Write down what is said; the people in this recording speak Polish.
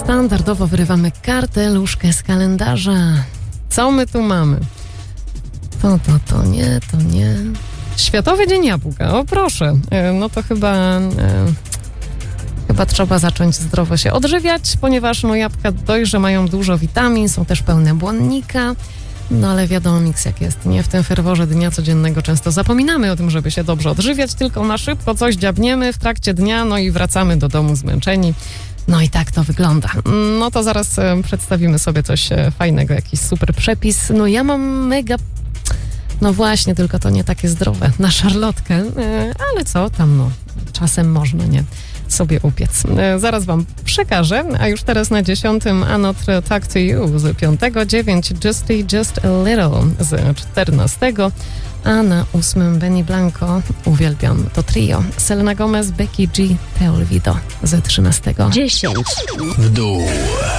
Standardowo wyrywamy karteluszkę z kalendarza. Co my tu mamy? To nie. Światowy Dzień Jabłka, o proszę. No to chyba trzeba zacząć zdrowo się odżywiać, ponieważ jabłka dojrze mają dużo witamin, są też pełne błonnika. No ale wiadomo, miks jak jest, nie? W tym ferworze dnia codziennego często zapominamy o tym, żeby się dobrze odżywiać, tylko na szybko coś dziabniemy w trakcie dnia, no i wracamy do domu zmęczeni. No i tak to wygląda. No to zaraz przedstawimy sobie coś fajnego, jakiś super przepis. No ja mam mega... No właśnie, tylko to nie takie zdrowe, na szarlotkę, ale co tam, czasem można, nie? Sobie upiec. Zaraz wam przekażę, a już teraz na 10 Another Talk to You z 5, 9 Just a Little z 14, a na 8 Benny Blanco, uwielbiam to trio, Selena Gomez, Becky G, Te Olvido z 13. 10 w dół.